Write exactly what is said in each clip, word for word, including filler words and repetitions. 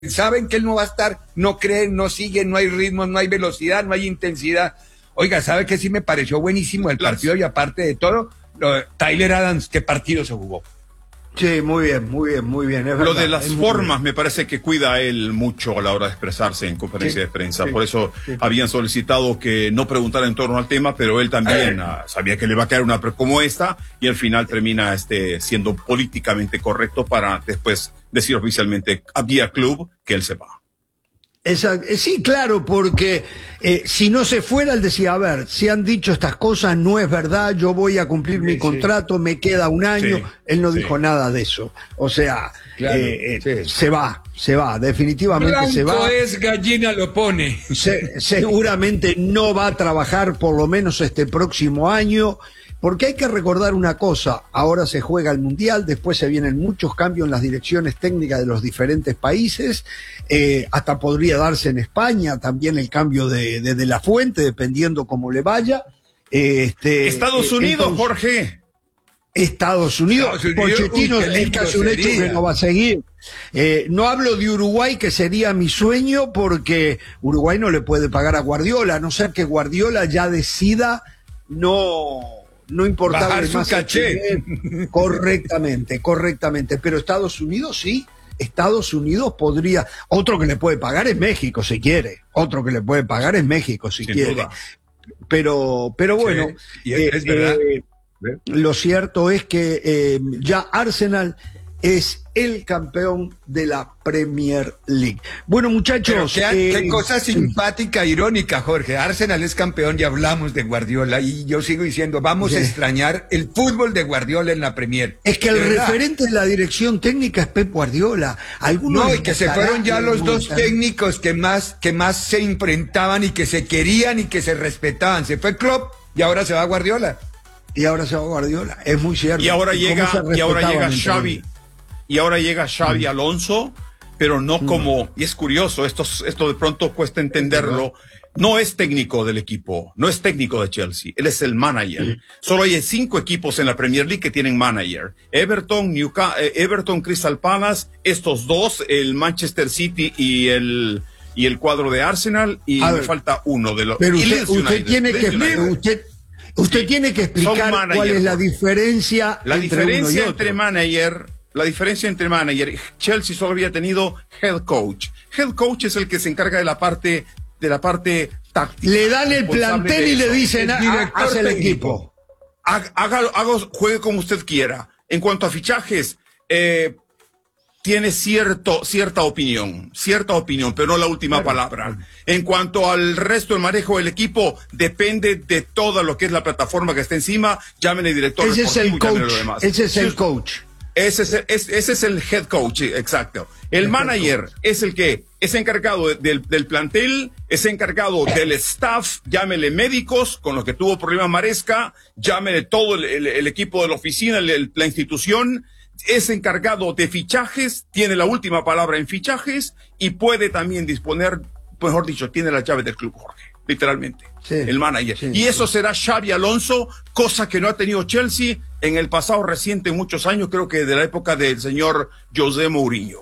saben que él no va a estar, no creen, no siguen, no hay ritmo, no hay velocidad, no hay intensidad. Oiga, ¿sabe qué sí me pareció buenísimo el partido? Y aparte de todo, lo, Tyler Adams, ¿qué partido se jugó? Sí, muy bien, muy bien, muy bien. Es Lo verdad, de las es formas me parece que cuida a él mucho a la hora de expresarse en conferencia Sí, de prensa. sí, Por eso sí. habían solicitado que no preguntara en torno al tema, pero él también ah, sabía que le va a caer una pre- como esta y al final termina este, siendo políticamente correcto para después decir oficialmente a vía club que él se va. Esa, eh, sí, claro, porque eh, si no se fuera, él decía, a ver, si han dicho estas cosas, no es verdad, yo voy a cumplir mi Sí, contrato, me queda un año, Sí, él no sí. dijo nada de eso. O sea, Claro, eh, eh, sí. se va, se va, definitivamente se Blanco va. es, gallina lo pone. Se- seguramente no va a trabajar por lo menos este próximo año, porque hay que recordar una cosa, ahora se juega el Mundial, después se vienen muchos cambios en las direcciones técnicas de los diferentes países, eh, hasta podría darse en España también el cambio de, de, de la fuente, dependiendo cómo le vaya. Este, Estados eh, Unidos, entonces, Jorge. Estados Unidos, Estados Unidos, Pochettino uy, qué es lindo casi un hecho sería. que no va a seguir. Eh, no hablo de Uruguay, que sería mi sueño, porque Uruguay no le puede pagar a Guardiola, a no ser que Guardiola ya decida no, no importarle Bajar su más el caché. primer- correctamente, correctamente. Pero Estados Unidos sí. Estados Unidos podría, otro que le puede pagar es México si quiere, otro que le puede pagar es México si Sin quiere. duda. Pero, pero bueno, Sí, y es- es verdad. lo cierto es que eh, ya Arsenal es el campeón de la Premier League. Bueno, Pero muchachos, qué, eh, qué cosa simpática, irónica, Jorge. Arsenal es campeón, ya hablamos de Guardiola y yo sigo diciendo, vamos Sí. a extrañar el fútbol de Guardiola en la Premier. es que el De verdad. referente de la dirección técnica es Pep Guardiola. Algunos No, les y que se gustará, fueron ya les los dos gustará. técnicos que más, que más se enfrentaban y que se querían y que se respetaban. Se fue Klopp y ahora se va Guardiola. Y ahora se va Guardiola, es muy cierto. Y ahora cómo llega, se y ahora llega respetaban entre Xavi. ellos. Y ahora llega Xavi Alonso, pero no Mm. como, y es curioso, esto, esto de pronto cuesta entenderlo, no es técnico del equipo, no es técnico de Chelsea, él es el manager. Solo hay cinco equipos en la Premier League que tienen manager. Everton, Newcastle, eh, Everton, Crystal Palace, estos dos, el Manchester City y el, y el cuadro de Arsenal, y A me ver, falta uno de los. Pero y usted, Leeds usted United, tiene que Leeds United. usted, usted Sí. tiene que explicar Son manager, cuál es la Jorge. diferencia La entre uno y diferencia otro. entre manager, la diferencia entre manager, Chelsea solo había tenido head coach. Head coach es el que se encarga de la parte, de la parte táctica. Le dan el responsable plantel de y le eso. dicen, El "Ah, director haz el técnico". equipo. Haga, hágalo- haga- juegue como usted quiera. En cuanto a fichajes, eh, tiene cierto, cierta opinión, cierta opinión, pero no la última palabra. En cuanto al resto del manejo del equipo, depende de todo lo que es la plataforma que está encima. Llámenle director Ese es el deportivo, llámenle coach. lo demás. Ese es Si el us- coach. Ese es, el- es- ese es el head coach, sí, exacto. El manager es el que es encargado de- del, del plantel, es encargado del staff, llámele médicos, con los que tuvo problemas Maresca, llámele todo el, el- el equipo de la oficina, el- el- la institución, es encargado de fichajes, tiene la última palabra en fichajes y puede también disponer, mejor dicho, tiene la llave del club, Jorge, literalmente, Sí, el manager. sí, y eso sí. será Xavi Alonso, cosa que no ha tenido Chelsea en el pasado reciente, muchos años, creo que de la época del señor José Mourinho.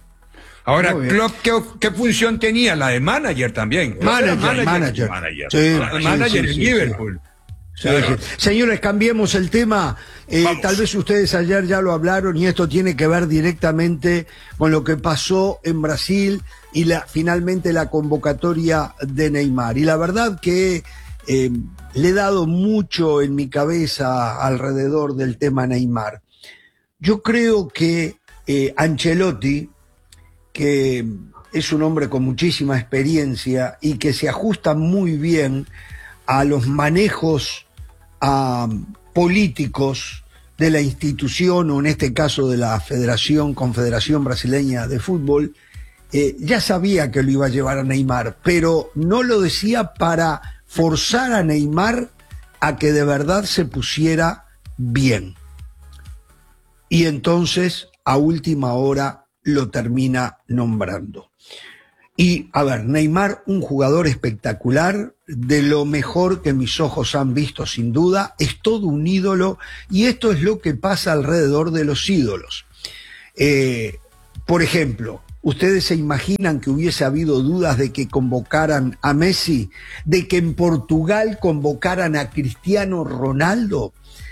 Ahora, Muy bien. Klopp, ¿qué, qué función tenía? La de manager también. Klopp era Manager, manager. Manager. Sí, El sí, manager sí, en sí, Liverpool. sí, sí. Señores, cambiemos el tema. Eh, Vamos. tal vez ustedes ayer ya lo hablaron y esto tiene que ver directamente con lo que pasó en Brasil y la, finalmente la convocatoria de Neymar. Y la verdad que eh, le he dado mucho en mi cabeza alrededor del tema Neymar. Yo creo que eh, Ancelotti, que es un hombre con muchísima experiencia y que se ajusta muy bien a los manejos a, políticos de la institución, o en este caso de la Federación, Confederación Brasileña de Fútbol, eh, ya sabía que lo iba a llevar a Neymar, pero no lo decía para forzar a Neymar a que de verdad se pusiera bien. Y entonces, a última hora, lo termina nombrando. Y, a ver, Neymar, un jugador espectacular, de lo mejor que mis ojos han visto sin duda, es todo un ídolo, y esto es lo que pasa alrededor de los ídolos. Eh, por ejemplo, ¿Ustedes se imaginan que hubiese habido dudas de que convocaran a Messi? ¿De que en Portugal convocaran a Cristiano Ronaldo?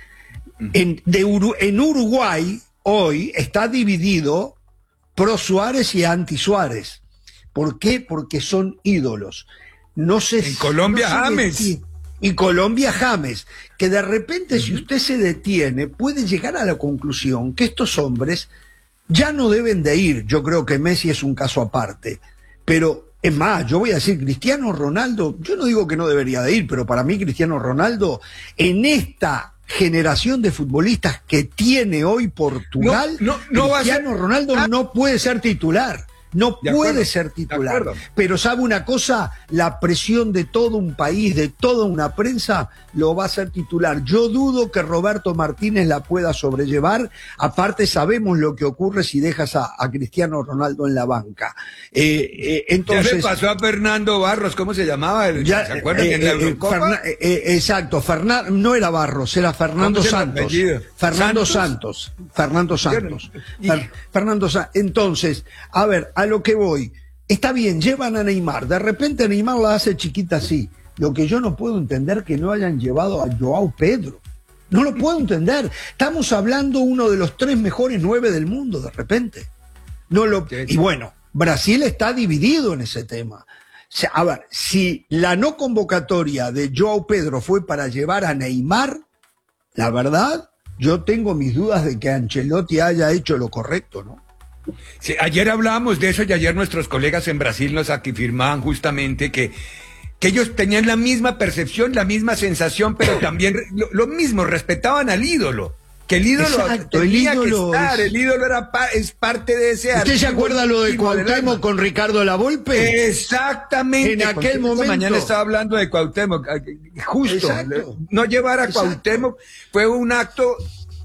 En, de Uru, en Uruguay hoy está dividido pro Suárez y anti Suárez. ¿Por qué? Porque son ídolos. No sé en si, Colombia, no James. Y Colombia, James. Que de repente, uh-huh. si usted se detiene, puede llegar a la conclusión que estos hombres ya no deben de ir. Yo creo que Messi es un caso aparte. Pero, es más, yo voy a decir, Cristiano Ronaldo, yo no digo que no debería de ir, pero para mí Cristiano Ronaldo, en esta generación de futbolistas que tiene hoy Portugal, no, no, no Cristiano va a ser... Ronaldo ah. no puede ser titular. No de puede acuerdo, ser titular. Pero ¿sabe una cosa? La presión de todo un país, de toda una prensa, lo va a hacer titular. Yo dudo que Roberto Martínez la pueda sobrellevar. Aparte sabemos lo que ocurre si dejas a, a Cristiano Ronaldo en la banca. Eh, eh, entonces, ya le pasó a Fernando Barros, ¿cómo se llamaba? Ya, ¿se acuerdan eh, en la Eurocopa? Ferna, eh, eh, exacto, Fernan, no era Barros, era Fernando Santos. Fernando Santos. Santos. Fernando Santos. Y... Fer, Fernando Santos. Entonces, a ver, a lo que voy, está bien, llevan a Neymar, de repente Neymar la hace chiquita así. Lo que yo no puedo entender que no hayan llevado a Joao Pedro. No lo puedo entender. Estamos hablando uno de los tres mejores nueve del mundo, de repente. No lo... Y bueno, Brasil está dividido en ese tema. O sea, a ver, si la no convocatoria de Joao Pedro fue para llevar a Neymar, la verdad, yo tengo mis dudas de que Ancelotti haya hecho lo correcto, ¿no? Sí, ayer hablábamos de eso y ayer nuestros colegas en Brasil nos afirmaban justamente que, que ellos tenían la misma percepción, la misma sensación, pero también lo, lo mismo, respetaban al ídolo. Que el ídolo Exacto, tenía el ídolo que estar, es... el ídolo era pa, es parte de ese... ¿Usted se acuerda lo de Cuauhtémoc con Ricardo Lavolpe? Exactamente. En aquel momento. Mañana estaba hablando de Cuauhtémoc. Justo. Exacto. No llevar a Exacto. Cuauhtémoc fue un acto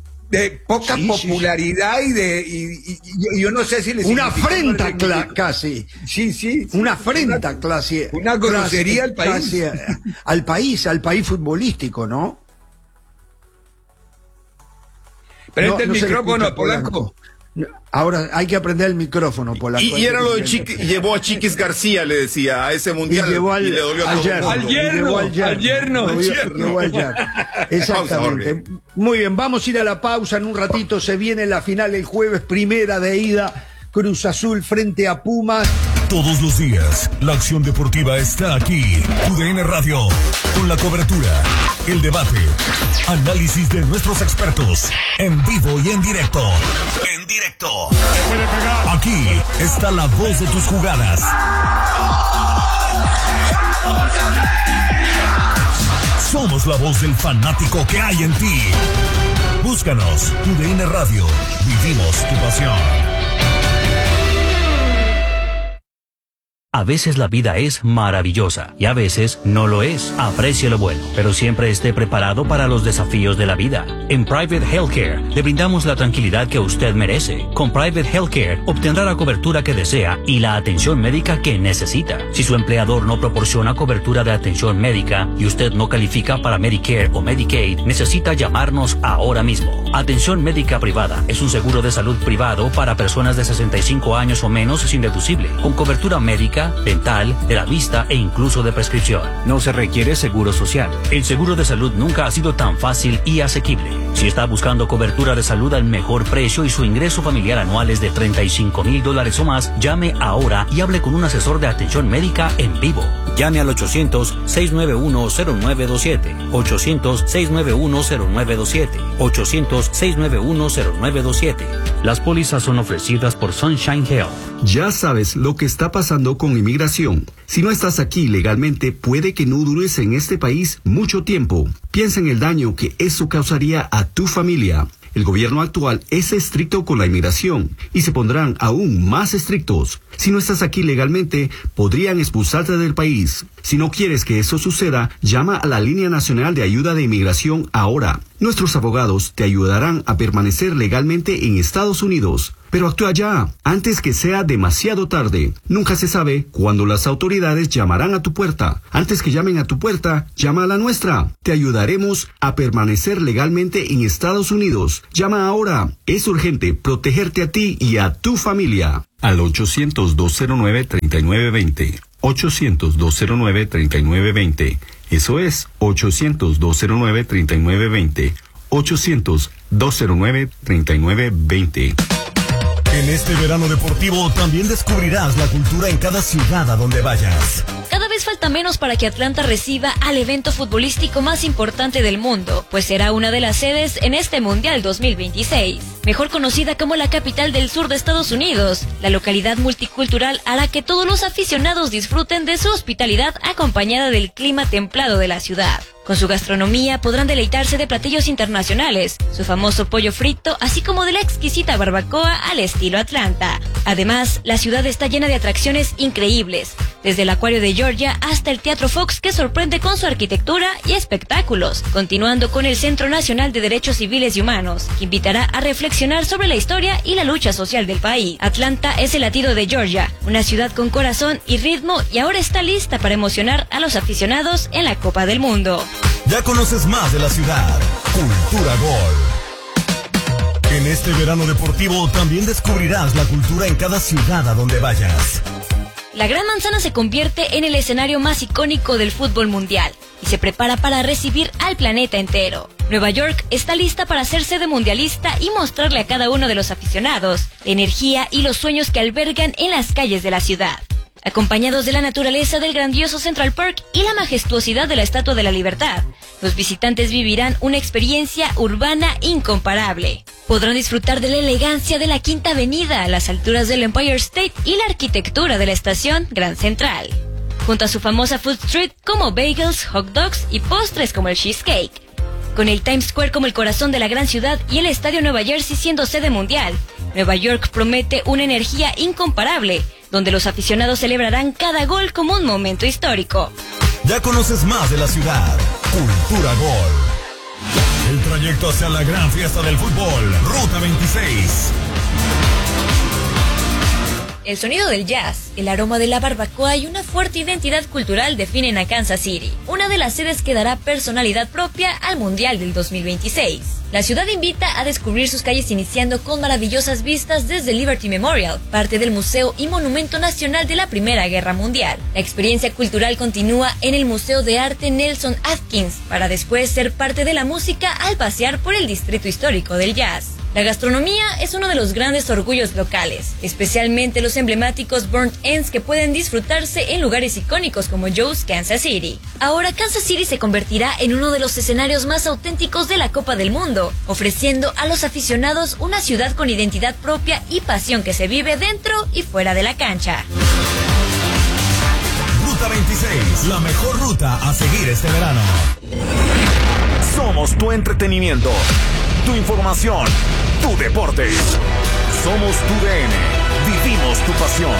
de poca sí, popularidad sí, sí. y de y, y, y yo no sé si les una afrenta cla- casi sí sí, sí una afrenta clase una grosería al país clase, al país al país futbolístico, ¿no? Prende no, el no micrófono, Polanco. Ahora hay que aprender el micrófono, Polanco. Y, y era lo de Chiqui, llevó a Chiquis García, le decía, a ese mundial. Y llevó al, y le dolió al, yerno, al yerno. Al yerno. Al yerno. Al yerno. Llevó al yerno. Exactamente. Muy bien, vamos a ir a la pausa. En un ratito se viene la final el jueves, primera de ida. Cruz Azul frente a Pumas. Todos los días, la acción deportiva está aquí. U D N Radio, con la cobertura, el debate, análisis de nuestros expertos, en vivo y en directo. En directo. Aquí está la voz de tus jugadas. Somos la voz del fanático que hay en ti. Búscanos, U D N Radio. Vivimos tu pasión. A veces la vida es maravillosa y a veces no lo es. Aprecie lo bueno, pero siempre esté preparado para los desafíos de la vida. En Private Healthcare le brindamos la tranquilidad que usted merece. Con Private Healthcare obtendrá la cobertura que desea y la atención médica que necesita. Si su empleador no proporciona cobertura de atención médica y usted no califica para Medicare o Medicaid, necesita llamarnos ahora mismo. Atención médica privada es un seguro de salud privado para personas de sesenta y cinco años o menos sin deducible, con cobertura médica, dental, de la vista e incluso de prescripción. No se requiere seguro social. El seguro de salud nunca ha sido tan fácil y asequible. Si está buscando cobertura de salud al mejor precio y su ingreso familiar anual es de treinta y cinco mil dólares o más, llame ahora y hable con un asesor de atención médica en vivo. Llame al ochocientos, seiscientos noventa y uno, cero nueve dos siete. ochocientos, seiscientos noventa y uno, cero nueve dos siete. ochocientos, seiscientos noventa y uno, cero nueve dos siete. Las pólizas son ofrecidas por Sunshine Health. Ya sabes lo que está pasando con inmigración. Si no estás aquí legalmente, puede que no dures en este país mucho tiempo. Piensa en el daño que eso causaría a tu familia. El gobierno actual es estricto con la inmigración y se pondrán aún más estrictos. Si no estás aquí legalmente, podrían expulsarte del país. Si no quieres que eso suceda, llama a la Línea Nacional de Ayuda de Inmigración ahora. Nuestros abogados te ayudarán a permanecer legalmente en Estados Unidos. Pero actúa ya, antes que sea demasiado tarde. Nunca se sabe cuándo las autoridades llamarán a tu puerta. Antes que llamen a tu puerta, llama a la nuestra. Te ayudaremos a permanecer legalmente en Estados Unidos. Llama ahora. Es urgente protegerte a ti y a tu familia. Al ochocientos, dos cero nueve, treinta y nueve veinte. ochocientos, dos cero nueve, treinta y nueve veinte. Eso es ochocientos, dos cero nueve, treinta y nueve veinte. ochocientos, dos cero nueve, treinta y nueve veinte. En este verano deportivo también descubrirás la cultura en cada ciudad a donde vayas. Cada vez falta menos para que Atlanta reciba al evento futbolístico más importante del mundo, pues será una de las sedes en este Mundial dos mil veintiséis. Mejor conocida como la capital del sur de Estados Unidos, la localidad multicultural hará que todos los aficionados disfruten de su hospitalidad acompañada del clima templado de la ciudad. Con su gastronomía podrán deleitarse de platillos internacionales, su famoso pollo frito, así como de la exquisita barbacoa al estilo Atlanta. Además, la ciudad está llena de atracciones increíbles, desde el Acuario de Georgia hasta el Teatro Fox, que sorprende con su arquitectura y espectáculos, continuando con el Centro Nacional de Derechos Civiles y Humanos, que invitará a reflexionar sobre la historia y la lucha social del país. Atlanta es el latido de Georgia, una ciudad con corazón y ritmo, y ahora está lista para emocionar a los aficionados en la Copa del Mundo. Ya conoces más de la ciudad. Cultura Gol. En este verano deportivo también descubrirás la cultura en cada ciudad a donde vayas. La Gran Manzana se convierte en el escenario más icónico del fútbol mundial y se prepara para recibir al planeta entero. Nueva York está lista para ser sede mundialista y mostrarle a cada uno de los aficionados la energía y los sueños que albergan en las calles de la ciudad. Acompañados de la naturaleza del grandioso Central Park y la majestuosidad de la Estatua de la Libertad, los visitantes vivirán una experiencia urbana incomparable. Podrán disfrutar de la elegancia de la Quinta Avenida a las alturas del Empire State y la arquitectura de la estación Grand Central, junto a su famosa Food Street como bagels, hot dogs y postres como el cheesecake. Con el Times Square como el corazón de la gran ciudad y el Estadio Nueva Jersey siendo sede mundial, Nueva York promete una energía incomparable, donde los aficionados celebrarán cada gol como un momento histórico. Ya conoces más de la ciudad. Cultura Gol. El trayecto hacia la gran fiesta del fútbol. Ruta veintiséis. El sonido del jazz, el aroma de la barbacoa y una fuerte identidad cultural definen a Kansas City, una de las sedes que dará personalidad propia al Mundial del dos mil veintiséis. La ciudad invita a descubrir sus calles iniciando con maravillosas vistas desde Liberty Memorial, parte del Museo y Monumento Nacional de la Primera Guerra Mundial. La experiencia cultural continúa en el Museo de Arte Nelson Atkins, para después ser parte de la música al pasear por el Distrito Histórico del Jazz. La gastronomía es uno de los grandes orgullos locales, especialmente los emblemáticos burnt ends que pueden disfrutarse en lugares icónicos como Joe's Kansas City. Ahora Kansas City se convertirá en uno de los escenarios más auténticos de la Copa del Mundo, ofreciendo a los aficionados una ciudad con identidad propia y pasión que se vive dentro y fuera de la cancha. Ruta veintiséis, la mejor ruta a seguir este verano. Somos tu entretenimiento, tu información, tu deporte. Somos tu D N. Vivimos tu pasión.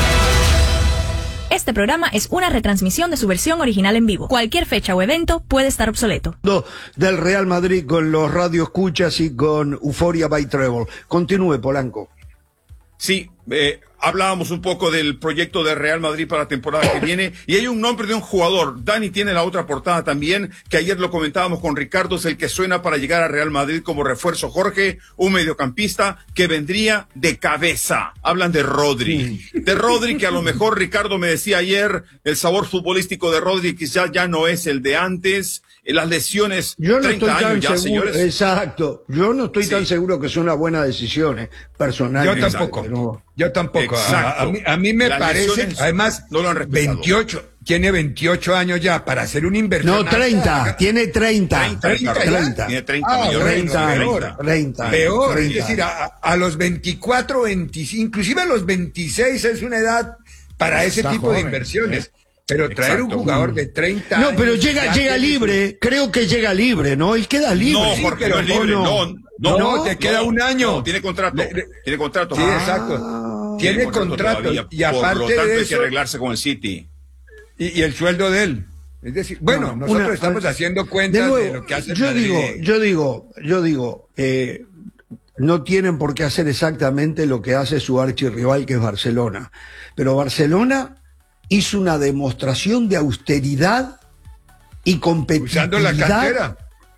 Este programa es una retransmisión de su versión original en vivo. Cualquier fecha o evento puede estar obsoleto. Del Real Madrid con los radioescuchas y con Euphoria by Trevor. Continúe, Polanco. Sí, eh, hablábamos un poco del proyecto de Real Madrid para la temporada que viene y hay un nombre de un jugador. Dani tiene la otra portada también, que ayer lo comentábamos con Ricardo, es el que suena para llegar a Real Madrid como refuerzo. Jorge, un mediocampista que vendría de cabeza. Hablan de Rodri. De Rodri, que a lo mejor Ricardo me decía ayer, el sabor futbolístico de Rodri quizás ya no es el de antes. Las lesiones, yo no treinta estoy tan años ya, seguro, señores. Exacto. Yo no estoy sí. tan seguro que sea una buena decisión, eh, personalmente. Yo tampoco. Pero... Yo tampoco. A, a, mí, a mí me Las parece, además, no lo han respetado. veintiocho, tiene veintiocho años ya para hacer una inversión. No, treinta, hasta... tiene treinta. treinta, treinta. Tiene treinta ah, millones. treinta, treinta, treinta. Peor, treinta. Es decir, a, a los veinticuatro, veinticinco, inclusive a los veintiséis es una edad para ese Está tipo joven, de inversiones. ¿eh? Pero traer Exacto. un jugador de treinta No, años, pero llega, llega libre, su... creo que llega libre, ¿no? Él queda libre. No, sí, Jorge, pero no es libre, no, no, no, no, no te queda no, un año. No, tiene contrato, le, le, tiene contrato. Sí, ah, exacto. Tiene, tiene contrato, todavía, y aparte por lo tanto de hay eso, que arreglarse con el City. Y, y el sueldo de él. Es decir, bueno, no, nosotros una, estamos haciendo cuentas de, nuevo, de lo que hace el yo Madrid. digo, yo digo, yo digo, eh, no tienen por qué hacer exactamente lo que hace su archirrival, que es Barcelona. Pero Barcelona hizo una demostración de austeridad y competitividad. Usando la cantera.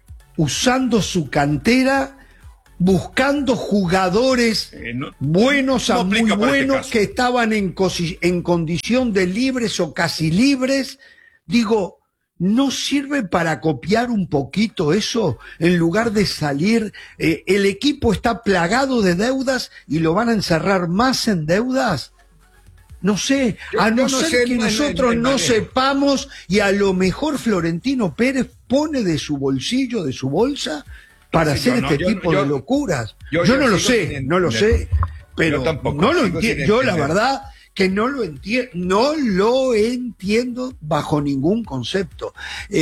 Usando su cantera, buscando jugadores Eh, no- buenos a no muy aplica para este buenos caso. que estaban en, cosi- en condición de libres o casi libres. Digo, ¿no sirve para copiar un poquito eso? En lugar de salir, eh, el equipo está plagado de deudas y lo van a encerrar más en deudas. No sé, Yo- a yo no no ser sé que el man- nosotros el no manejo. sepamos, y a lo mejor Florentino Pérez pone de su bolsillo, de su bolsa, para Sí, hacer yo no, este yo- tipo yo- de locuras. yo- Yo, yo no lo sigo sé, sin no lo sé, entender. pero Yo tampoco, no lo sigo sin entiendo. Yo la entender. verdad que no lo entiendo, no lo entiendo bajo ningún concepto.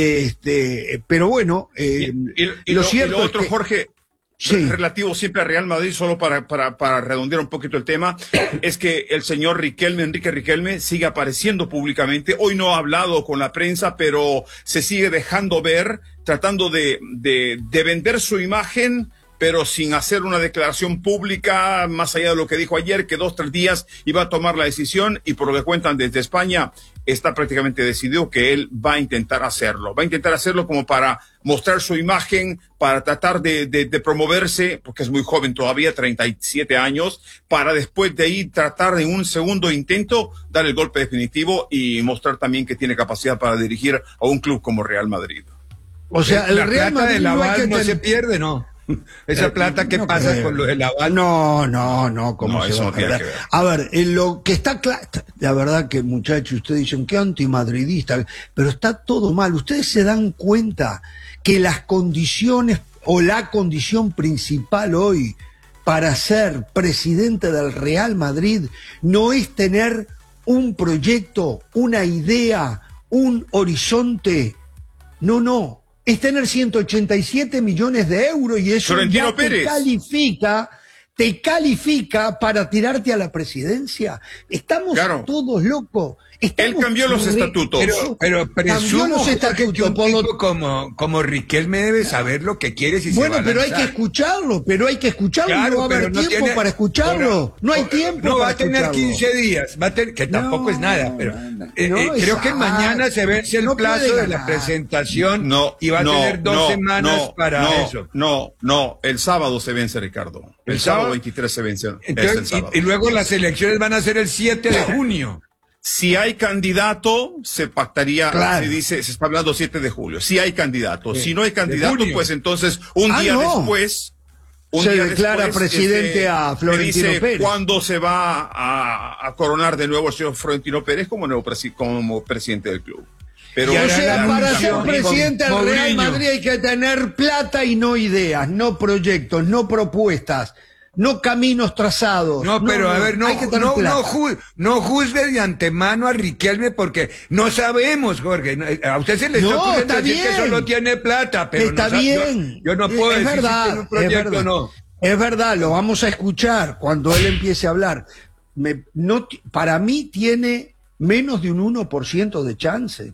Este, pero bueno, eh, Y, y- y lo lo, y cierto lo es otro, que- Jorge, Sí. relativo siempre a Real Madrid, solo para, para, para redondear un poquito el tema, es que el señor Riquelme, Enrique Riquelme, sigue apareciendo públicamente. Hoy no ha hablado con la prensa, pero se sigue dejando ver, tratando de, de, de vender su imagen, pero sin hacer una declaración pública, más allá de lo que dijo ayer, que dos, tres días iba a tomar la decisión, y por lo que cuentan desde España, está prácticamente decidido que él va a intentar hacerlo. Va a intentar hacerlo como para mostrar su imagen, para tratar de, de, de promoverse, porque es muy joven todavía, treinta y siete años, para después de ahí tratar en un segundo intento dar el golpe definitivo y mostrar también que tiene capacidad para dirigir a un club como Real Madrid. o sea, el la Real plata Madrid del no hay aval que no ten- se pierde, ¿no? Esa Eh, plata, ¿qué no pasa creo. con lo del aval? No, no, no, ¿cómo No, se eso va no a tiene perder? que ver. A ver, en lo que está claro, la verdad que muchachos, ustedes dicen que antimadridista, pero está todo mal. Ustedes se dan cuenta que las condiciones o la condición principal hoy para ser presidente del Real Madrid no es tener un proyecto, una idea, un horizonte. No, no. Es tener ciento ochenta y siete millones de euros, y eso Florentino ya te Pérez. califica, te califica para tirarte a la presidencia. Estamos Claro. todos locos. Estamos Él cambió los re- estatutos. Pero, pero Cambió presumo, los Jorge, estatutos, que un por lo- tipo como, como Riquelme debe saber lo que quiere si Bueno, se va a pero hay que lanzar. escucharlo, pero hay que escucharlo, Claro, no va a haber pero no tiempo tiene- para escucharlo. No hay No, tiempo No, para va a tener escucharlo. quince días, va a tener, que tampoco No, es nada, pero no, eh, no, eh, creo que exacto. mañana se vence el No puede plazo de la ganar. presentación No, y va a no, tener dos no, semanas no, para no, eso. No, no, el sábado se vence, Ricardo. El, ¿El sábado sábado? veintitrés se vence. es el Entonces, sábado. y, y luego las elecciones van a ser el siete de junio. Si hay candidato, se pactaría, Claro. se dice, se está hablando siete de julio. Si hay candidato. Si no hay candidato, junio. pues entonces un Ah, día no. después, un Se día declara después, presidente a se Florentino dice Pérez. cuándo se va a, a coronar de nuevo el señor Florentino Pérez como nuevo presi- como presidente del club. Pero Y O hará sea, la para ser anuncio presidente del con Real Mourinho. Madrid hay que tener plata y no ideas, no proyectos, no propuestas, no caminos trazados. No, pero a ver, no, hay que tener no, plata. no, ju- no juzgue de antemano a Riquelme porque no sabemos, Jorge. No, A usted se le está No, ocurriendo está decir que bien. solo tiene plata, pero Está no sa- yo- bien. Yo, no puedo es decir verdad, si tiene un es proyecto verdad. o no. Es verdad, lo vamos a escuchar cuando él empiece a hablar. Me- no, ti- para mí tiene menos de un uno por ciento de chance.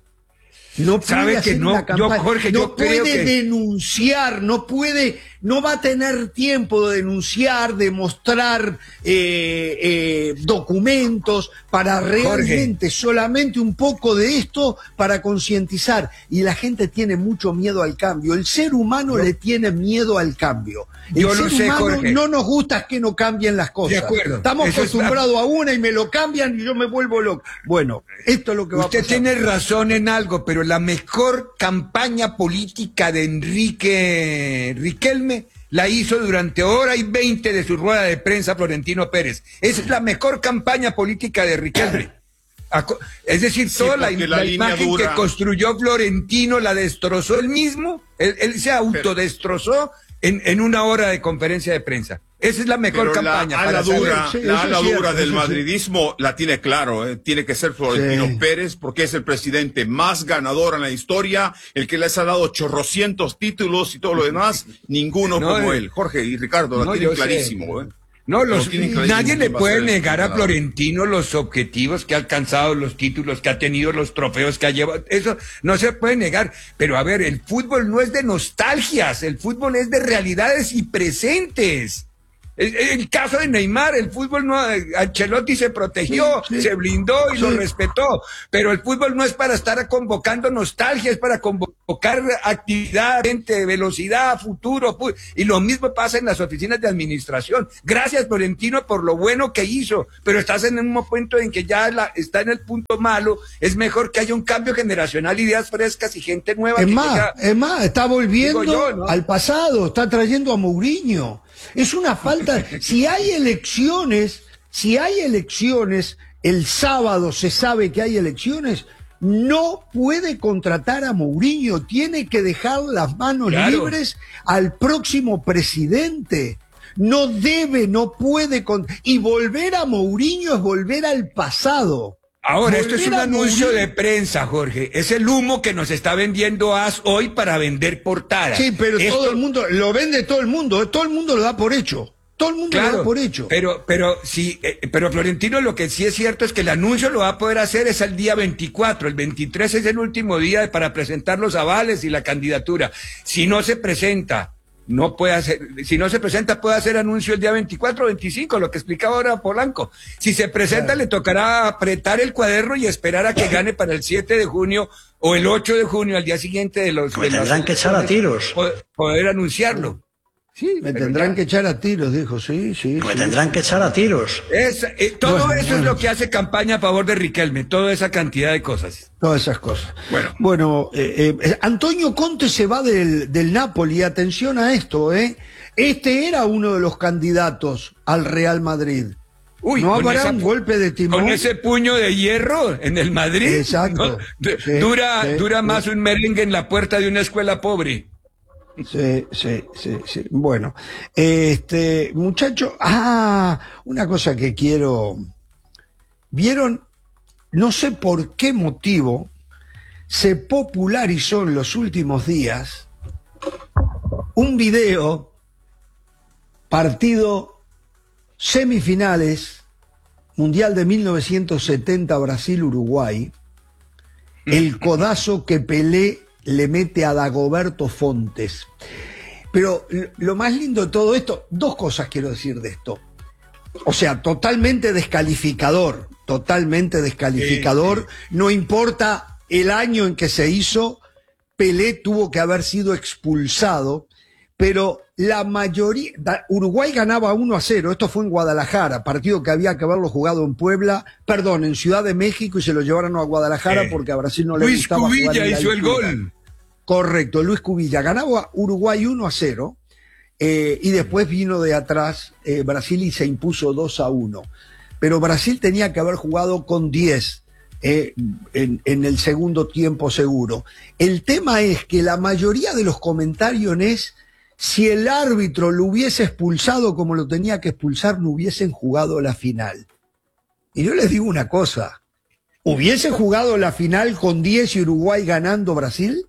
No puede ¿Sabe que hacer no? una Yo, campaña, Jorge, no yo creo puede que- denunciar, no puede, no va a tener tiempo de denunciar, de mostrar eh, eh, documentos para realmente solamente un poco de esto para concientizar. Y la gente tiene mucho miedo al cambio. El ser humano le tiene miedo al cambio. El Yo ser lo sé, humano Jorge. no nos gusta que no cambien las cosas. De acuerdo. Estamos Eso es- acostumbrados a una y me lo cambian y yo me vuelvo loco. Bueno, esto es lo que va a Usted pasar. tiene razón en algo, pero la mejor campaña política de Enrique Riquelme la hizo durante hora y veinte de su rueda de prensa Florentino Pérez. Esa es la mejor campaña política de Riquelme. Aco- Es decir, Sí, toda la, porque la la línea imagen dura- que construyó Florentino la destrozó él mismo. Él, él se autodestrozó en, en una hora de conferencia de prensa. Esa es la mejor Pero campaña. la para ala saber- dura, Sí, la eso ala es cierto, dura del eso sí. madridismo la tiene claro, ¿eh? Tiene que ser Florentino Sí. Pérez porque es el presidente más ganador en la historia, el que les ha dado chorrocientos títulos y todo lo demás, ninguno No, como eh, él. Jorge y Ricardo, la no, tienen yo sé. clarísimo, ¿eh? No, Lo los, tienen clarísimo nadie le quién va a puede ser el negar a ganador. Florentino los objetivos que ha alcanzado, los títulos que ha tenido, los trofeos que ha llevado. Eso no se puede negar. Pero a ver, el fútbol no es de nostalgias, el fútbol es de realidades y presentes. El, el caso de Neymar, el fútbol no, Ancelotti se protegió, sí, sí. se blindó y sí. lo respetó, pero el fútbol no es para estar convocando nostalgia, es para convocar actividad, gente, velocidad, futuro, y lo mismo pasa en las oficinas de administración. Gracias, Florentino, por lo bueno que hizo, pero estás en un momento en que ya la, está en el punto malo, es mejor que haya un cambio generacional, ideas frescas y gente nueva. Es que más, llega, es más, está volviendo yo, ¿no? al pasado, está trayendo a Mourinho. Es una falta. Si hay elecciones, si hay elecciones, el sábado se sabe que hay elecciones, no puede contratar a Mourinho, tiene que dejar las manos claro. libres al próximo presidente. No debe, no puede. Con... Y volver a Mourinho es volver al pasado. Ahora, volver esto es un anuncio Mourinho. de prensa, Jorge. Es el humo que nos está vendiendo A S hoy para vender portadas. Sí, pero esto... todo el mundo, lo vende todo el mundo, todo el mundo lo da por hecho. Todo el mundo claro, lo da por hecho. Pero, pero sí, eh, pero Florentino, lo que sí es cierto es que el anuncio lo va a poder hacer es el día veinticuatro. El veintitrés es el último día para presentar los avales y la candidatura. Si no se presenta, no puede hacer, si no se presenta, puede hacer anuncio el día veinticuatro o veinticinco, lo que explicaba ahora Polanco. Si se presenta, claro. le tocará apretar el cuaderno y esperar a que gane para el siete de junio o el ocho de junio, al día siguiente de los... Me de tendrán los, que echar a tiros. Poder, poder anunciarlo. Sí, me tendrán ya. que echar a tiros, dijo, sí, sí. Me sí. tendrán que echar a tiros. Es, eh, todo bueno, eso bueno. es lo que hace campaña a favor de Riquelme, toda esa cantidad de cosas. Todas esas cosas. Bueno, bueno eh, eh, Antonio Conte se va del, del Napoli, atención a esto, ¿eh? Este era uno de los candidatos al Real Madrid. Uy, ¿No con habrá esa, un golpe de timón? Con ese puño de hierro en el Madrid. Exacto. ¿No? Sí, dura sí, dura sí. más un merengue en la puerta de una escuela pobre. Sí, sí, sí, sí. Bueno, este, muchacho, ah, una cosa que quiero. ¿Vieron? No sé por qué motivo se popularizó en los últimos días un video, partido semifinales, Mundial de mil novecientos setenta, Brasil-Uruguay, el codazo que Pelé le mete a Dagoberto Fontes. Pero lo más lindo de todo esto, dos cosas quiero decir de esto. O sea, totalmente descalificador, totalmente descalificador, sí, sí. No importa el año en que se hizo, Pelé tuvo que haber sido expulsado, pero la mayoría, Uruguay ganaba uno a cero, esto fue en Guadalajara, partido que había que haberlo jugado en Puebla, perdón, en Ciudad de México, y se lo llevaron a Guadalajara eh, porque a Brasil no le Luis gustaba Cubilla jugar en la hizo el altura. gol. Correcto, Luis Cubilla. Ganaba Uruguay uno a cero, eh, y después vino de atrás eh, Brasil y se impuso dos a uno. Pero Brasil tenía que haber jugado con diez eh, en, en el segundo tiempo seguro. El tema es que la mayoría de los comentarios es: si el árbitro lo hubiese expulsado como lo tenía que expulsar, no hubiesen jugado la final. Y yo les digo una cosa, ¿hubiese jugado la final con diez y Uruguay ganando Brasil?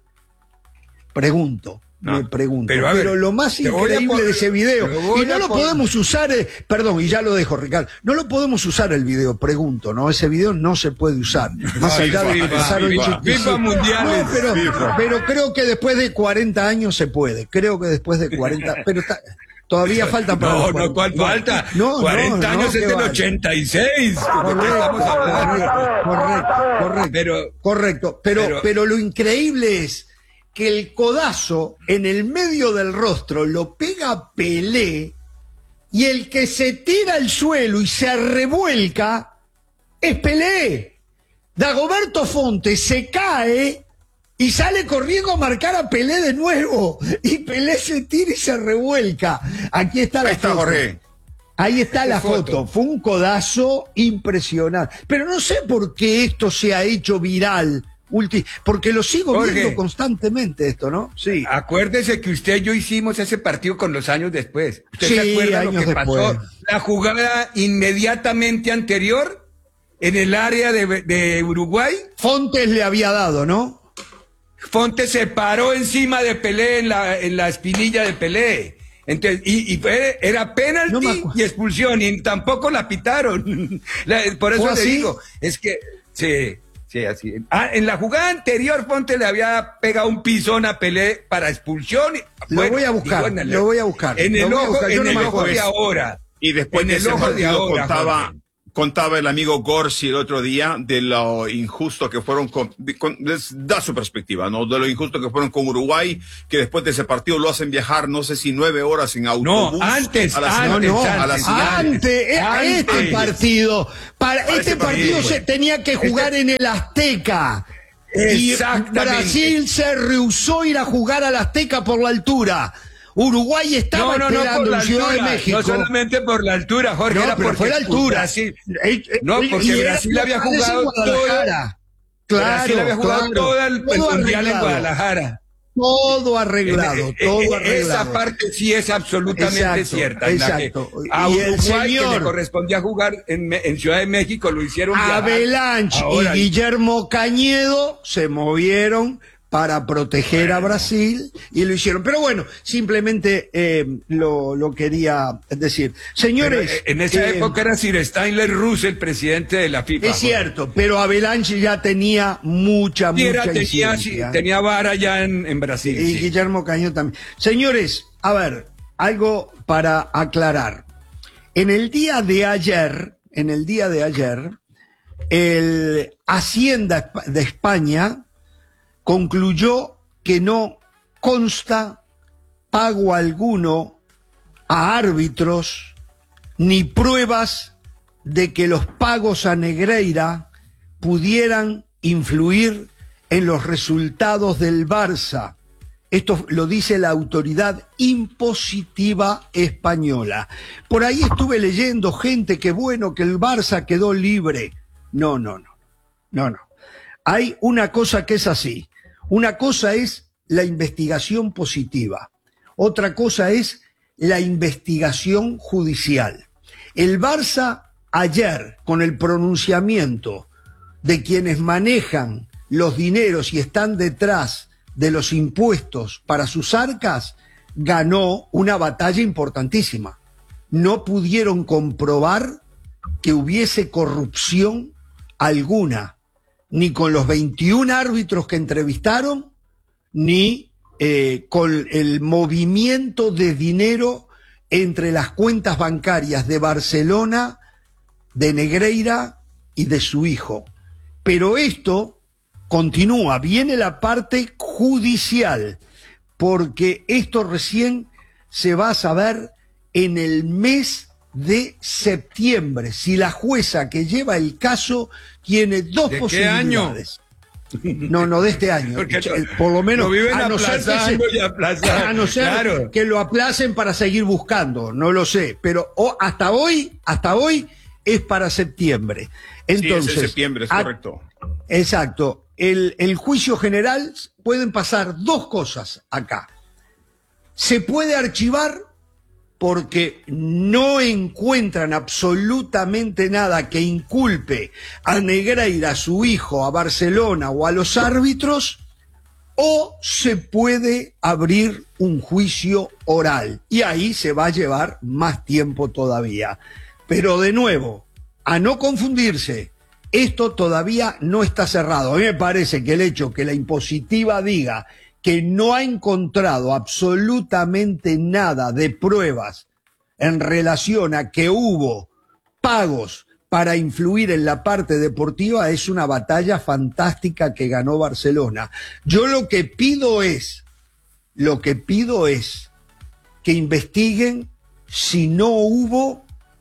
Pregunto, no, me pregunto. Pero, pero ver, lo más increíble de ese video, y no lo podemos usar, eh, perdón, y ya lo dejo, Ricardo, no lo podemos usar el video, pregunto, ¿no? Ese video no se puede usar. Más allá de que empezaron FIFA mundiales. No, pero, FIFA. pero creo que después de cuarenta años se puede. Creo que después de cuarenta, pero está, todavía falta para No, no, ¿cuál falta? No, cuarenta no, años no, es del vale. ochenta y seis. Correcto, correcto, correcto, pero, correcto. Pero, pero, pero lo increíble es que el codazo en el medio del rostro lo pega Pelé, y el que se tira al suelo y se revuelca es Pelé. Dagoberto Fontes se cae y sale corriendo a marcar a Pelé de nuevo, y Pelé se tira y se revuelca. Aquí está la Ahí está, foto. Jorge. Ahí está Qué la foto. foto. Fue un codazo impresionante. Pero no sé por qué esto se ha hecho viral. Ulti, porque lo sigo Jorge, viendo constantemente esto, ¿no? Sí. Acuérdese que usted y yo hicimos ese partido con los años después. ¿Usted Sí, se acuerda lo que años pasó? después. La jugada inmediatamente anterior en el área de, de Uruguay. Fontes le había dado, ¿no? Fontes se paró encima de Pelé en la, en la espinilla de Pelé. Entonces, y, y fue, era penalti No me acuerdo. y expulsión, y tampoco la pitaron. La- por eso ¿Fue le así? digo, es que, sí. Sí, así. Ah, en la jugada anterior, Fonte le había pegado un pisón a Pelé para expulsión. Lo Bueno, voy a buscar, digo, en el- lo voy a buscar. En lo el voy a ojo, buscar, yo en no el me ojo acuerdo. de ahora. Y después En de el ese ojo de partido ahora, contaba, Jorge. contaba el amigo Gorsi el otro día de lo injusto que fueron con, de- con- les da su perspectiva, ¿no? De lo injusto que fueron con Uruguay, que después de ese partido lo hacen viajar, no sé si nueve horas en autobús. No, antes, a la antes, ciudad- antes, a la ciudad. Antes, eh, Antes. este partido, para Para este ese partido partido. se tenía que jugar en el Azteca. Y Exactamente. Brasil se rehusó ir a jugar al Azteca por la altura. Uruguay estaba No, no, no, esperando por la en Ciudad altura. de México. No solamente por la altura, Jorge, No, era pero porque fue la altura. Brasil, Eh, eh, no, y porque era Brasil había locales en jugado Guadalajara. Claro, Brasil había jugado claro. todo el, el Todo mundial en arreglado. Guadalajara. Todo arreglado, Eh, eh, todo eh, arreglado. Esa parte sí es absolutamente Exacto, cierta. en la que exacto. a Y el Uruguay, que señor- le correspondía jugar en, Me- en Ciudad de México, lo hicieron viajar. Avalanche Ahora, y Guillermo Cañedo se movieron para proteger a Brasil y lo hicieron. Pero bueno, simplemente eh, lo, lo quería decir. pero, Señores, eh, en esa eh, época era Sir Stanley Russell, el presidente de la FIFA. es Jorge. cierto, pero Avalanche ya tenía mucha, Sí, era- mucha tenía, incidencia. sí, tenía vara ya en, en Brasil. Y sí. Guillermo Cañedo también. Señores, a ver, algo para aclarar. En el día de ayer, en el día de ayer, el Hacienda de España concluyó que no consta pago alguno a árbitros ni pruebas de que los pagos a Negreira pudieran influir en los resultados del Barça. Esto lo dice la autoridad impositiva española. Por ahí estuve leyendo gente que bueno, que el Barça quedó libre. No, no, no. No, no. Hay una cosa que es así. Una cosa es la investigación positiva. Otra cosa es la investigación judicial. El Barça ayer, con el pronunciamiento de quienes manejan los dineros y están detrás de los impuestos para sus arcas, ganó una batalla importantísima. No pudieron comprobar que hubiese corrupción alguna, ni con los veintiún árbitros que entrevistaron, ni eh, con el movimiento de dinero entre las cuentas bancarias de Barcelona, de Negreira y de su hijo. Pero esto continúa, viene la parte judicial, porque esto recién se va a saber en el mes de septiembre, si la jueza que lleva el caso tiene dos ¿De qué posibilidades. No, no de este año. Porque Eh, Por lo menos lo viven a no ser, que, aplazando se- y aplazando, a no ser claro. que lo aplacen para seguir buscando, no lo sé, pero o- hasta hoy, hasta hoy es para septiembre. Entonces, sí, es en septiembre, es a- correcto. Exacto. El, el juicio general, pueden pasar dos cosas acá. Se puede archivar porque no encuentran absolutamente nada que inculpe a Negreira, a su hijo, a Barcelona o a los árbitros, o se puede abrir un juicio oral y ahí se va a llevar más tiempo todavía. Pero de nuevo, a no confundirse, esto todavía no está cerrado. A mí me parece que el hecho que la impositiva diga que no ha encontrado absolutamente nada de pruebas en relación a que hubo pagos para influir en la parte deportiva es una batalla fantástica que ganó Barcelona. Yo lo que pido es, lo que pido es que investiguen si no hubo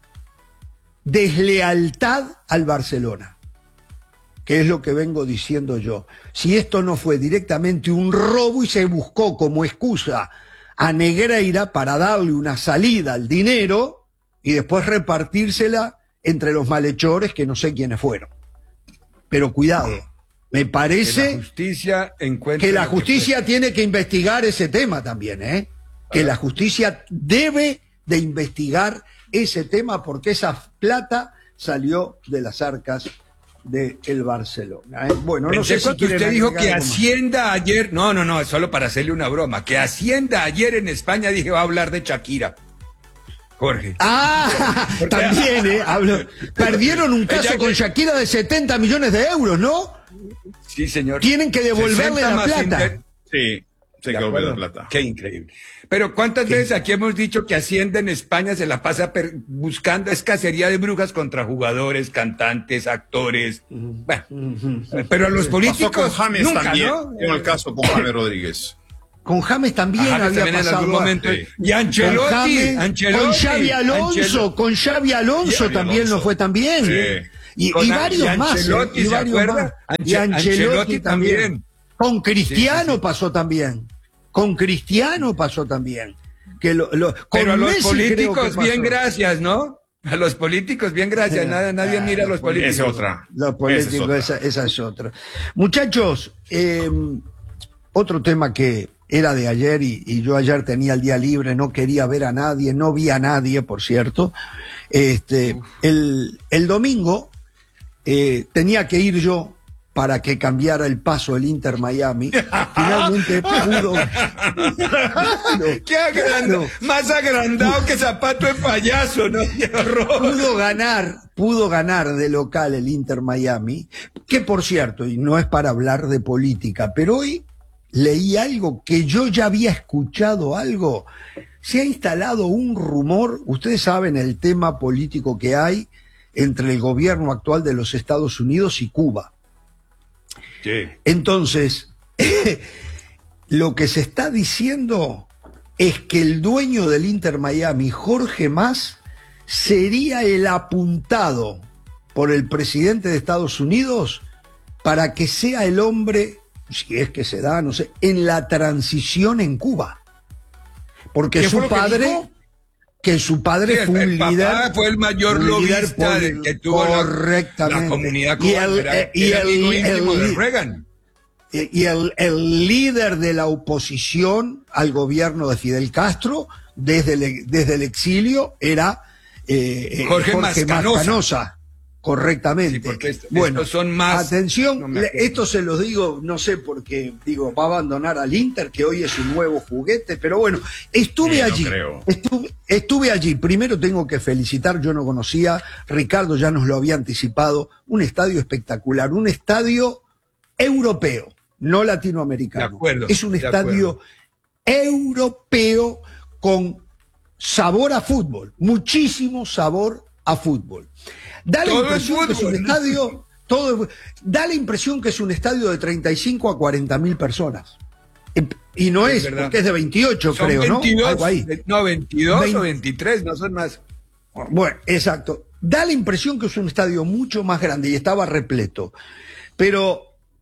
deslealtad al Barcelona, que es lo que vengo diciendo yo. Si esto no fue directamente un robo y se buscó como excusa a Negreira para darle una salida al dinero y después repartírsela entre los malhechores que no sé quiénes fueron. Pero cuidado, me Que la parece justicia encuentre que la lo que justicia tiene que investigar ese tema también, ¿eh? Que la justicia debe de investigar ese tema porque esa plata salió de las arcas del Barcelona, ¿eh? Bueno, no Pensé sé si cuando quieren usted dijo agregar que algo más. Hacienda ayer, no, no, no, es solo para hacerle una broma, que Hacienda ayer en España dije va a hablar de Shakira. Jorge. Ah, también, ¿eh? Hablo. Perdieron un caso Ella- con Shakira de setenta millones de euros, ¿no? Sí, señor. Tienen que devolverle la plata. Inter... Sí, se que devolver la plata. Qué increíble. Pero ¿cuántas ¿Qué? veces aquí hemos dicho que Hacienda en España se la pasa buscando es cacería de brujas contra jugadores, cantantes, actores? Uh-huh. Bueno, uh-huh. Pero a los políticos pasó con James nunca, también, ¿no? En el caso con James Rodríguez. Con James también James había también pasado. En algún momento. Sí. Y Ancelotti, con, James, Ancelotti, con Xavi Alonso, Ancelotti. con Xavi Alonso Xavi también Alonso. no fue tan bien. Sí. Y, con y varios y más. Ancelotti, ¿eh? Y ¿se varios acuerda? más. Anche- y Ancelotti, Ancelotti también. también. Con Cristiano sí, sí, sí. pasó también. Con Cristiano pasó también. Que lo, lo, con Pero a los Messi políticos bien gracias, ¿no? A los políticos bien gracias. Nada, nadie mira a los políticos. Esa es otra. Los políticos, esa, esa es otra. Muchachos, eh, otro tema que era de ayer y, y yo ayer tenía el día libre, no quería ver a nadie, no vi a nadie, por cierto. Este, el, el domingo eh, tenía que ir yo para que cambiara el paso el Inter Miami. Finalmente pudo. no, Qué agrandado, no. Más agrandado que zapato de payaso, ¿no? Pudo ganar, pudo ganar de local el Inter Miami, que por cierto, y no es para hablar de política, pero hoy leí algo que yo ya había escuchado algo. Se ha instalado un rumor, ustedes saben el tema político que hay entre el gobierno actual de los Estados Unidos y Cuba. Sí. Entonces, lo que se está diciendo es que el dueño del Inter Miami, Jorge Mas, sería el apuntado por el presidente de Estados Unidos para que sea el hombre, si es que se da, no sé, en la transición en Cuba. Porque su padre... que su padre sí, fue un el líder, papá fue el mayor lobista de, que tuvo correctamente. La, la comunidad cubana. Y el, era, y era el, amigo el, íntimo el, de Reagan. Y el, el líder de la oposición al gobierno de Fidel Castro desde el, desde el exilio era eh, Jorge, Jorge Mascanosa. Mascanosa. Correctamente. Sí, porque est bueno, estos son más. Atención, no esto se los digo, no sé por qué, digo, va a abandonar al Inter, que hoy es un nuevo juguete, pero bueno, estuve sí, allí. No creo. Estuve, estuve allí. Primero tengo que felicitar, yo no conocía, Ricardo ya nos lo había anticipado, un estadio espectacular, un estadio europeo, no latinoamericano. De acuerdo, es un estadio europeo con sabor a fútbol, muchísimo sabor a fútbol. Da la todo impresión es que es un estadio, todo, da la impresión que es un estadio de treinta y cinco a cuarenta mil personas. Y no es, es porque es de veintiocho, son creo, veintidós, ¿no? Algo ahí. No, veintidós veinte. O veintitrés, no son más. Bueno, exacto. Da la impresión que es un estadio mucho más grande y estaba repleto. Pero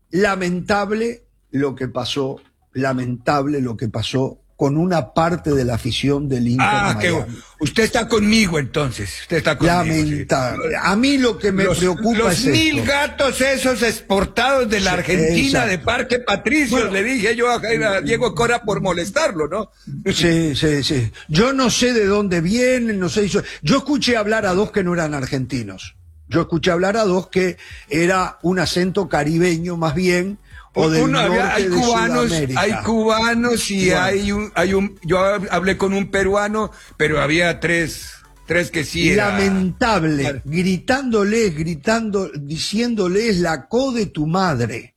lamentable lo que pasó, lamentable lo que pasó con una parte de la afición del Inter Ah, que usted está conmigo entonces. Usted está conmigo. Lamentable. Sí. A mí lo que me los, preocupa los es mil esto. gatos esos exportados de la sí, Argentina, exacto. De Parque Patricios, bueno, le dije yo a, a Diego Cora por molestarlo, ¿no? Sí, sí, sí. Yo no sé de dónde vienen, no sé. Yo, yo escuché hablar a dos que no eran argentinos. Yo escuché hablar a dos que era un acento caribeño más bien. O del Uno, norte hay de cubanos, Sudamérica. hay cubanos y bueno. hay un, hay un, yo hablé con un peruano, pero había tres, tres que sí era. Lamentable, gritándoles, gritando, diciéndoles la co de tu madre.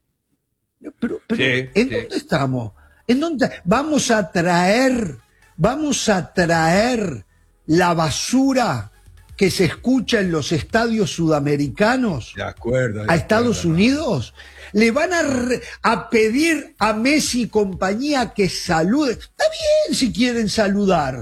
Pero, pero sí, ¿en sí. dónde estamos? ¿En dónde? Vamos a traer, vamos a traer la basura que se escucha en los estadios sudamericanos de acuerdo, de a Estados acuerdo, Unidos. Le van a, re, a pedir a Messi y compañía que salude. Está bien si quieren saludar,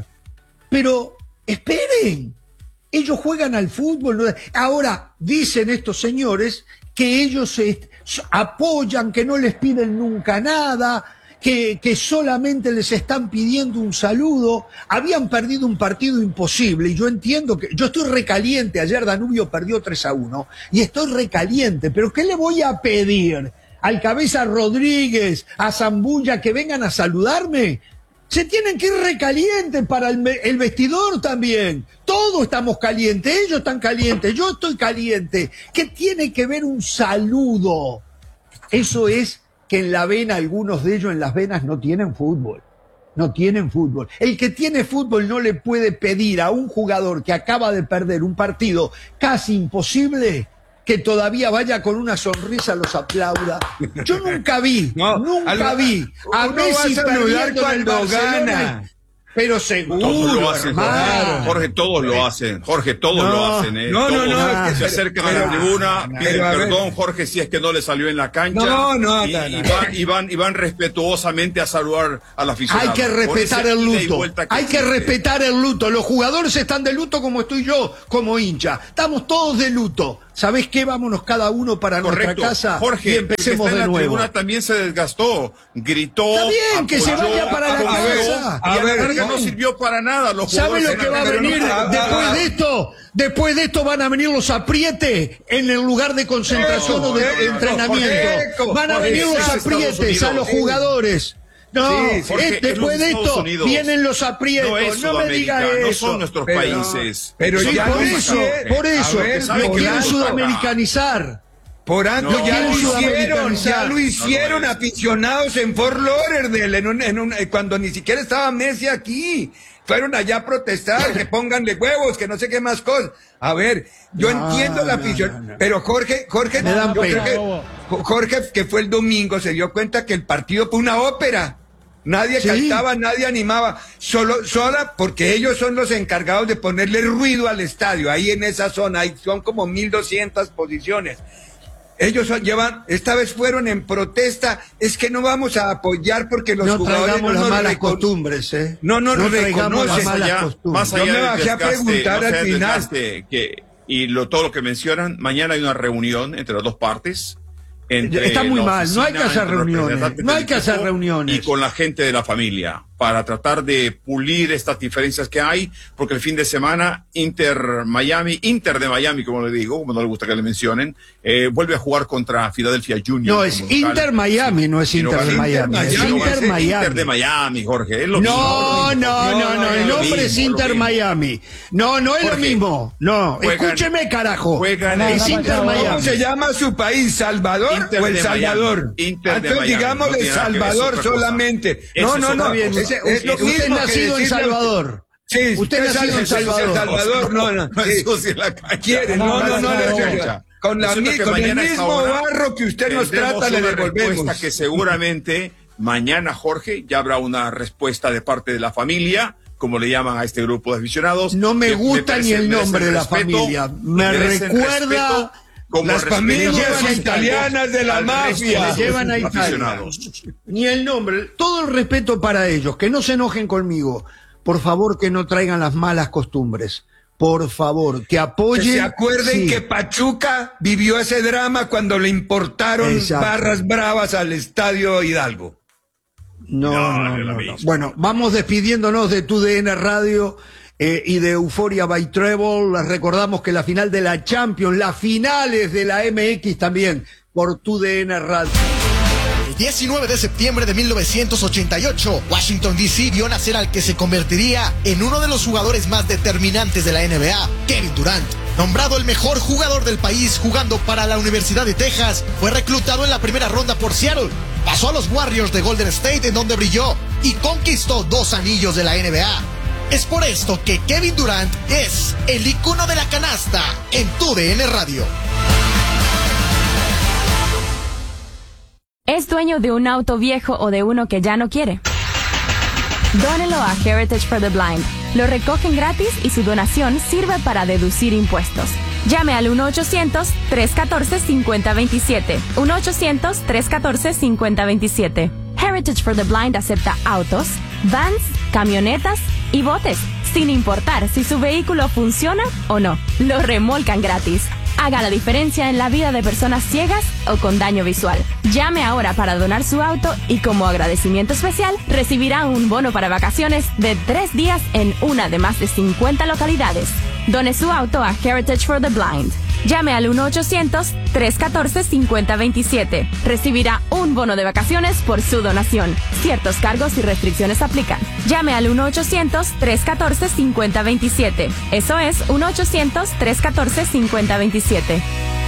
pero esperen. Ellos juegan al fútbol. Ahora, dicen estos señores que ellos se apoyan, que no les piden nunca nada, que, que solamente les están pidiendo un saludo. Habían perdido un partido imposible y yo entiendo que yo estoy recaliente. Ayer Danubio perdió tres a uno y estoy recaliente, pero ¿qué le voy a pedir al Cabeza Rodríguez, a Zambulla que vengan a saludarme? Se tienen que ir recalientes para el, el vestidor también. Todos estamos calientes, ellos están calientes, yo estoy caliente. ¿Qué tiene que ver un saludo? Eso es que en la vena, algunos de ellos en las venas no tienen fútbol, no tienen fútbol. El que tiene fútbol no le puede pedir a un jugador que acaba de perder un partido casi imposible que todavía vaya con una sonrisa los aplauda. Yo nunca vi, No, nunca al- vi a uno Messi va a saludar perdiendo en el cuando Barcelona. gana. Pero seguro, Todos lo hacen, hermano. Jorge. Jorge, todos lo hacen. Jorge, todos No, lo hacen. ¿eh? no, no, Todos no, se pero- acercan a la pero- tribuna, pero, piden a ver. perdón, Jorge, si es que no le salió en la cancha. No, no, y, no, y no. van, y, van, y van respetuosamente a saludar al aficionado. Hay que Por respetar ese el ida y luto. vuelta Hay que existe. respetar el luto. Los jugadores están de luto como estoy yo, como hincha. Estamos todos de luto. ¿Sabés qué? Vámonos cada uno para Correcto. nuestra casa Jorge, y el que empecemos está en de la nuevo. tribuna también se desgastó, gritó. Está bien, que se apoyó, vaya para la apoyó, casa. Y a, A la ver, larga no. no sirvió para nada. Los ¿Sabe jugadores lo en que la va a cancha venir no- ah, después ah, de esto? Después de esto van a venir los aprietes en el lugar de concentración Eco, o de eco, entrenamiento. eco, Van a Jorge, venir los ese es Estados aprietes a los Unidos. jugadores. No, Sí, Jorge, eh, es después los de Estados esto Unidos. vienen los aprietos. No es No me diga Sudamérica, no eso. son nuestros Pero- países. pero Son Sí, ya por lo países. eso, hicieron. por eso, A ver, ¿sabe lo qué quieren pasa? sudamericanizar. Por antes No, ya lo quieren hicieron, sudamericanizar. ya lo hicieron No, no es. aficionados en Fort Lauderdale, en un, en un, eh, cuando ni siquiera estaba Messi aquí. Fueron allá a protestar, que pónganle huevos, que no sé qué más cosas. A ver, yo No, entiendo la no, afición, no, no. pero Jorge, Jorge, Me dan yo creo pena. que- Jorge, que fue el domingo, se dio cuenta que el partido fue una ópera. Nadie Sí. cantaba, nadie animaba, solo, sola, porque ellos son los encargados de ponerle ruido al estadio, ahí en esa zona, ahí son como mil doscientas posiciones. Ellos son- llevan, esta vez fueron en protesta, es que no vamos a apoyar porque los No jugadores traigamos no las nos malas recono- costumbres, ¿eh? No nos no traigamos las reconocen. Más malas allá, costumbres. más allá Yo me del bajé a desgaste, preguntar más allá al del final. desgaste que, y lo, todo lo que mencionan, mañana hay una reunión entre las dos partes. Entre Está muy la mal, no hay que oficina, hacer entre los reuniones, representantes no hay del que hacer equipo reuniones. Y con la gente de la familia, para tratar de pulir estas diferencias que hay, porque el fin de semana Inter Miami, Inter de Miami, como le digo, como no le gusta que le mencionen, eh, vuelve a jugar contra Philadelphia Union. No, es como local. Inter Miami, no es Y no Inter va a de ser Miami, es Miami, no va a Inter ser Miami. Inter de Miami, Jorge, es lo mismo. No, no, no, No, no, el no, nombre lo es mismo, Inter lo mismo. Miami. No, no es lo Jorge, mismo. No, juegan- escúcheme, carajo. juegan en- Es Inter ¿Cómo Miami. se llama su país? ¿Salvador Inter o El de Salvador? Miami. Inter de Entonces Miami. digamos No El tiene nada que ver, es Salvador otra cosa. solamente. Eso No, es no, otra no. cosa. Es, es lo Usted mismo es que nacido en decirle- Salvador. Sí, Usted es nacido en sale- Salvador. Salvador, no, no. No sí. ensucie la cancha. Quiere, no, no, no, no, no, con, la, Resulta mi- que con el mañana a esta mismo hora barro que usted nos tendremos trata, le una devolvemos. respuesta que seguramente mañana, Jorge, ya habrá una respuesta de parte de la familia, como le llaman a este grupo de aficionados. No me que gusta ni merecen- el nombre merecen de la respeto, familia. Me merecen recuerda respeto, como las respeto familias a los italianas de la al resto mafia. de Me sus llevan a Italia. aficionados. Ni el nombre. Todo el respeto para ellos. Que no se enojen conmigo. Por favor, que no traigan las malas costumbres. Por favor, que Que apoyen. se acuerden Sí. que Pachuca vivió ese drama cuando le importaron Exacto. barras bravas al Estadio Hidalgo. No, No, no, no es no, lo no. mismo. Bueno, vamos despidiéndonos de Tu D N Radio eh, y de Euphoria by Treble. Les recordamos que la final de la Champions, las finales de la M X también, por Tu D N Radio. El diecinueve de septiembre de mil novecientos ochenta y ocho, Washington D C vio nacer al que se convertiría en uno de los jugadores más determinantes de la N B A, Kevin Durant. Nombrado el mejor jugador del país jugando para la Universidad de Texas, fue reclutado en la primera ronda por Seattle. Pasó a los Warriors de Golden State, en donde brilló y conquistó dos anillos de la N B A. Es por esto que Kevin Durant es el icono de la canasta en Tu D N Radio. ¿Es dueño de un auto viejo o de uno que ya no quiere? Dónelo a Heritage for the Blind. Lo recogen gratis y su donación sirve para deducir impuestos. Llame al uno ochocientos, tres uno cuatro, cinco cero dos siete. uno ochocientos, tres uno cuatro, cinco cero dos siete. Heritage for the Blind acepta autos, vans, camionetas y botes, sin importar si su vehículo funciona o no. Lo remolcan gratis. Haga la diferencia en la vida de personas ciegas o con daño visual. Llame ahora para donar su auto y como agradecimiento especial recibirá un bono para vacaciones de tres días en una de más de cincuenta localidades. Done su auto a Heritage for the Blind. Llame al uno ochocientos, tres uno cuatro, cinco cero dos siete. Recibirá un bono de vacaciones por su donación. Ciertos cargos y restricciones aplican. Llame al uno ochocientos, tres uno cuatro, cinco cero dos siete. Eso es uno ochocientos, tres uno cuatro, cinco cero dos siete.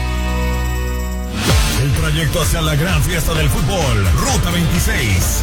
El trayecto hacia la gran fiesta del fútbol, Ruta veintiséis.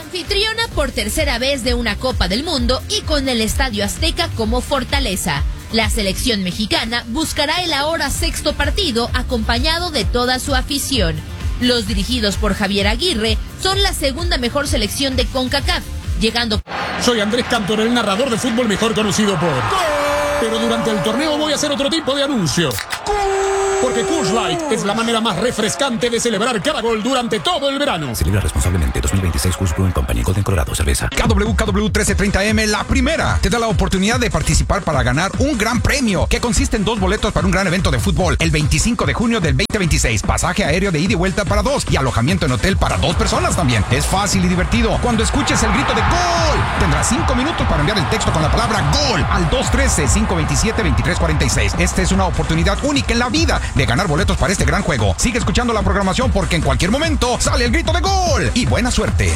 Anfitriona por tercera vez de una Copa del Mundo y con el Estadio Azteca como fortaleza. La selección mexicana buscará el ahora sexto partido acompañado de toda su afición. Los dirigidos por Javier Aguirre son la segunda mejor selección de CONCACAF, llegando... Soy Andrés Cantor, el narrador de fútbol mejor conocido por... Pero durante el torneo voy a hacer otro tipo de anuncio. Porque Coors Light es la manera más refrescante de celebrar cada gol durante todo el verano. Celebra responsablemente. Dos mil veintiséis Coors Brewing Company, Golden, Colorado, cerveza. K W K W trece treinta M, la primera, te da la oportunidad de participar para ganar un gran premio, que consiste en dos boletos para un gran evento de fútbol, el veinticinco de junio del veinte veintiséis, pasaje aéreo de ida y vuelta para dos, y alojamiento en hotel para dos personas también. Es fácil y divertido. Cuando escuches el grito de ¡Gol!, tendrás cinco minutos para enviar el texto con la palabra ¡Gol! Al dos uno tres, cinco dos siete, dos tres cuatro seis. Esta es una oportunidad única en la vida de ganar boletos para este gran juego. Sigue escuchando la programación porque en cualquier momento sale el grito de gol. Y buena suerte.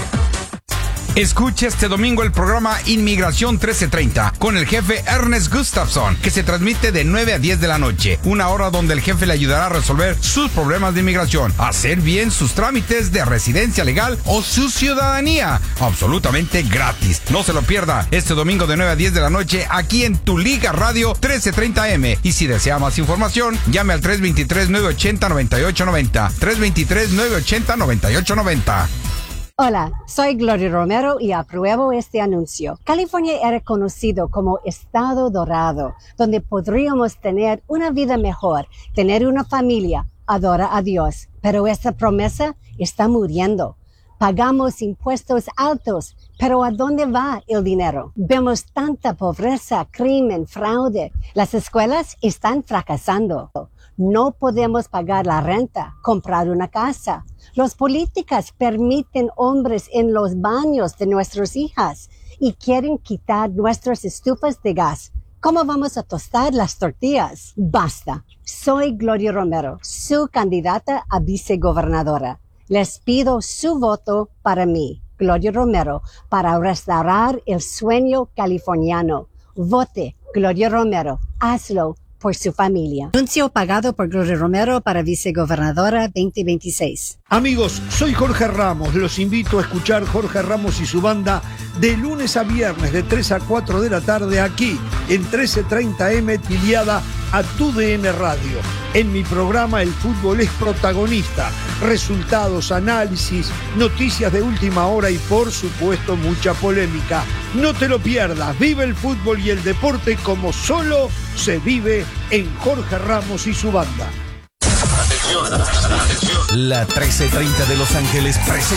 Escucha este domingo el programa Inmigración trece treinta con el jefe Ernest Gustafson, que se transmite de nueve a diez de la noche, una hora donde el jefe le ayudará a resolver sus problemas de inmigración, hacer bien sus trámites de residencia legal o su ciudadanía, absolutamente gratis. No se lo pierda este domingo de nueve a diez de la noche aquí en Tu Liga Radio trece treinta M. Y si desea más información, llame al tres dos tres, nueve ocho cero, nueve ocho nueve cero, tres dos tres, nueve ocho cero, nueve ocho nueve cero. Hola, soy Gloria Romero y apruebo este anuncio. California era conocido como Estado Dorado, donde podríamos tener una vida mejor, tener una familia, adorar a Dios. Pero esta promesa está muriendo. Pagamos impuestos altos, pero ¿a dónde va el dinero? Vemos tanta pobreza, crimen, fraude. Las escuelas están fracasando. No podemos pagar la renta, comprar una casa. Los políticos permiten hombres en los baños de nuestras hijas y quieren quitar nuestras estufas de gas. ¿Cómo vamos a tostar las tortillas? Basta. Soy Gloria Romero, su candidata a vicegobernadora. Les pido su voto para mí, Gloria Romero, para restaurar el sueño californiano. Vote Gloria Romero. Hazlo por su familia. Anuncio pagado por Gloria Romero para vicegobernadora veinte veintiséis. Amigos, soy Jorge Ramos. Los invito a escuchar Jorge Ramos y su banda de lunes a viernes de tres a cuatro de la tarde aquí en trece treinta M, afiliada a Tu D N Radio. En mi programa el fútbol es protagonista. Resultados, análisis, noticias de última hora y por supuesto mucha polémica. No te lo pierdas. Vive el fútbol y el deporte como solo se vive en Jorge Ramos y su banda. La trece treinta de Los Ángeles presenta